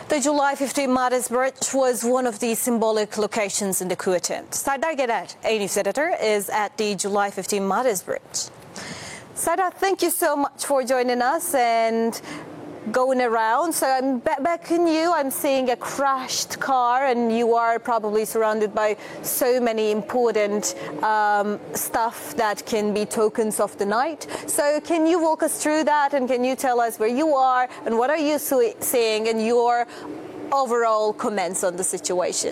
The July 15 Mardis Bridge was one of the symbolic locations in the coup attempt. Sardar Gerer, A News editor, is at the July 15 Mardis Bridge. Sardar, thank you so much for joining us and going around. So I'm back in you. I'm seeing a crashed car, and you are probably surrounded by so many important stuff that can be tokens of the night. So can you walk us through that, and can you tell us where you are and what are you seeing and your overall comments on the situation?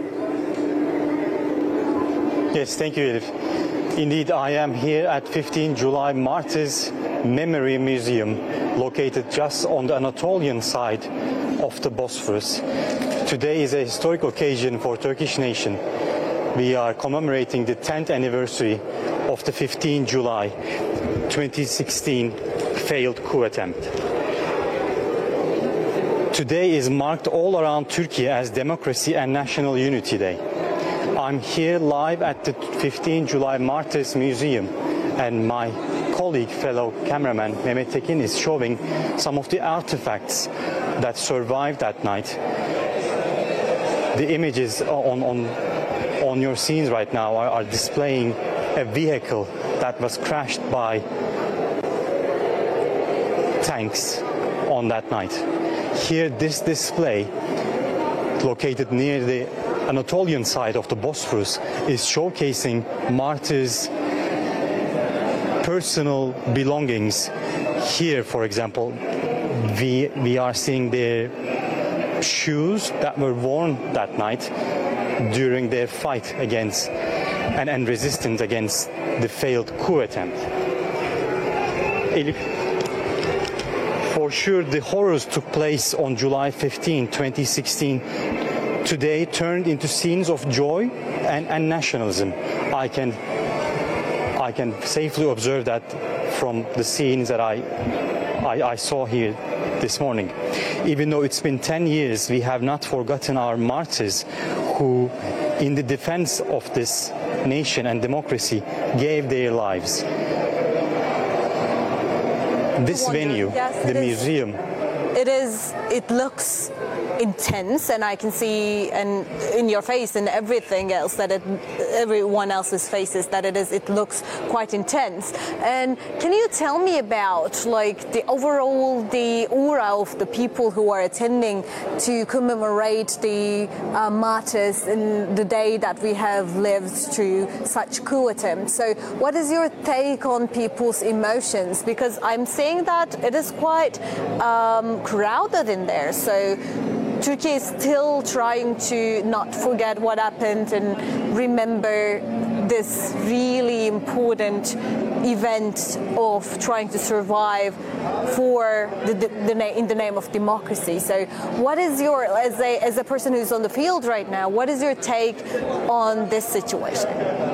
Yes, thank you, Elif. Indeed, I am here at 15 July Martyrs Memory Museum, located just on the Anatolian side of the Bosphorus. Today is a historic occasion for Turkish nation. We are commemorating the 10th anniversary of the 15 July 2016 failed coup attempt. Today is marked all around Turkey as Democracy and National Unity Day. I'm here live at the 15 July Martyrs Museum, and my colleague, fellow cameraman Mehmet Tekin is showing some of the artifacts that survived that night. The images on your scenes right now are displaying a vehicle that was crashed by tanks on that night. Here, this display, located near the Anatolian side of the Bosphorus, is showcasing martyrs' personal belongings. Here, for example, we are seeing their shoes that were worn that night during their fight against and resistance against the failed coup attempt. Elif, for sure, the horrors took place on July 15, 2016. Today turned into scenes of joy and nationalism. I can safely observe that from the scenes that I saw here this morning. Even though it's been 10 years, we have not forgotten our martyrs who, in the defense of this nation and democracy, gave their lives. This venue, yes, the museum, it looks intense, and I can see and in your face and everything else that everyone else's faces that it looks quite intense. And can you tell me about like the aura of the people who are attending to commemorate the martyrs in the day that we have lived through such coup attempts? So what is your take on people's emotions? Because I'm seeing that it is quite crowded in there. So Turkey is still trying to not forget what happened and remember this really important event of trying to survive for in the name of democracy. So what is your, as a person who's on the field right now, what is your take on this situation?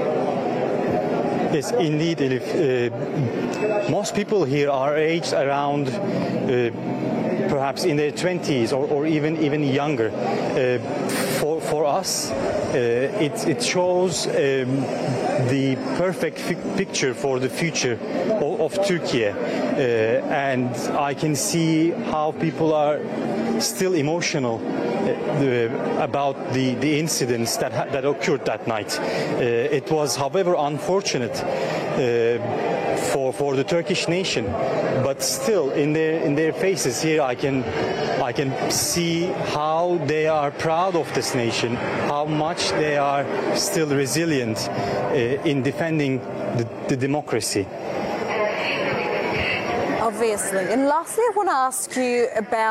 Yes, indeed, Elif. Most people here are aged around perhaps in their 20s or even younger. For us, it shows the perfect picture for the future of Turkey, and I can see how people are still emotional about the incidents that occurred that night. It was, however, unfortunate for the Turkish nation, but still in their faces here I can see how they are proud of this nation, how much they are still resilient in defending the democracy. Obviously. And lastly, I want to ask you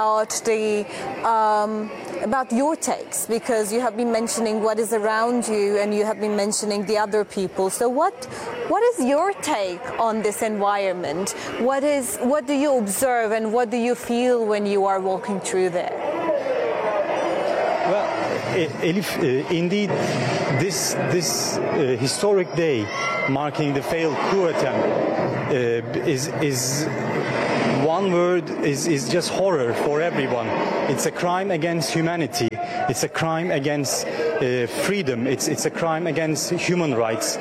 about your takes, because you have been mentioning what is around you and you have been mentioning the other people. So what is your take on this environment? What do you observe and what do you feel when you are walking through there? Well, Elif, indeed, this historic day marking the failed coup attempt is one word is just horror for everyone. It's a crime against humanity. It's a crime against freedom. It's a crime against human rights.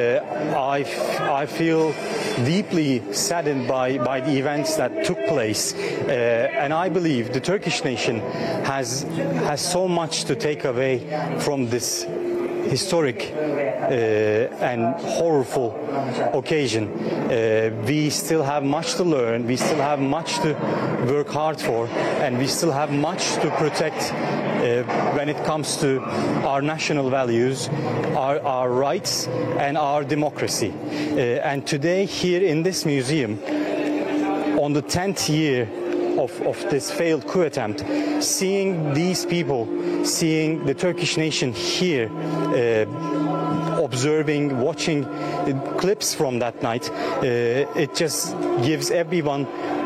I feel deeply saddened by the events that took place, and I believe the Turkish nation has so much to take away from this historic and horrible occasion. We still have much to learn, we still have much to work hard for, and we still have much to protect when it comes to our national values, our rights and our democracy. And today here in this museum, on the 10th year of this failed coup attempt, seeing these people, seeing the Turkish nation here, observing, watching clips from that night, it just gives everyone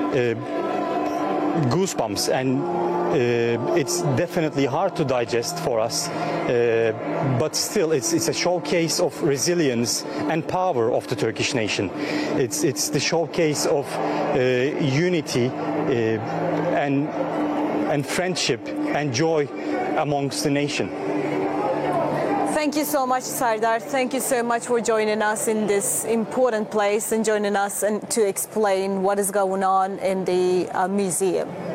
goosebumps, and it's definitely hard to digest for us, but still it's a showcase of resilience and power of the Turkish nation. It's the showcase of unity and friendship and joy amongst the nation. Thank you so much, Sardar. Thank you so much for joining us in this important place and joining us and to explain what is going on in the museum.